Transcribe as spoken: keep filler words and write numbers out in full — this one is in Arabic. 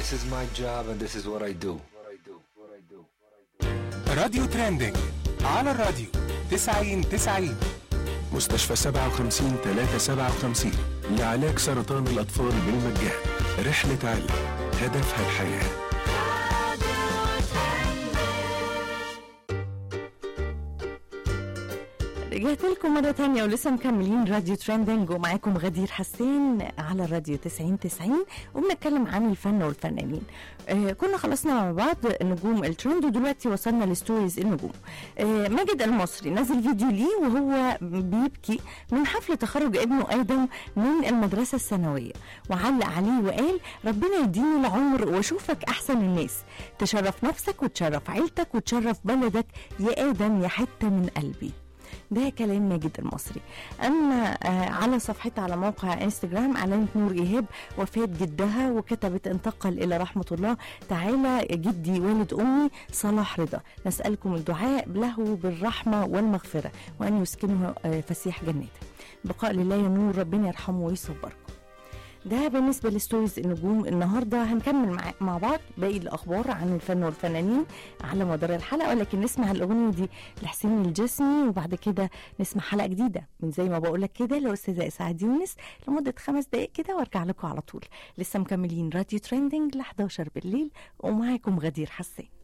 This is my job and this is what I do. راديو ترندنج على الراديو تسعين تسعين. مستشفى سبعة وخمسين ثلاثة سبعة وخمسين لعلاج سرطان الأطفال بالمجان. رحلة علم هدفها الحياة. رجعت لكم مرة تانية ولسه مكملين راديو ترندنج ومعاكم غدير حسين على الراديو تسعين تسعين وبنتكلم عن الفن والفنانين. آه كنا خلصنا مع بعض نجوم الترند ودلوقتي وصلنا لستوريز النجوم. آه ماجد المصري نزل فيديو ليه وهو بيبكي من حفل تخرج ابنه آدم من المدرسة الثانوية، وعلق عليه وقال ربنا يديني العمر واشوفك أحسن الناس، تشرف نفسك وتشرف عيلتك وتشرف بلدك يا آدم يا حتة من قلبي. ده كلام ماجد المصري. أما على صفحتها على موقع انستجرام أعلنت نور إيهاب وفاة جدها وكتبت انتقل إلى رحمة الله تعالى جدي والد أمي صلاح رضا، نسألكم الدعاء له بالرحمة والمغفرة وأن يسكنه فسيح جناته. بقاء لله يا نور، ربنا يرحمه ويصبركم. ده بالنسبة لستوريز النجوم. النهاردة هنكمل مع, مع بعض باقي الأخبار عن الفن والفنانين على مدار الحلقة، ولكن نسمع الأغنية دي لحسين الجسمي وبعد كده نسمع حلقة جديدة من زي ما بقولك كده لأستاذة إسعاد يونس لمدة خمس دقائق كده وارجع لكم على طول. لسه مكملين راديو ترندنج ل حداشر بالليل ومعاكم غدير حسين.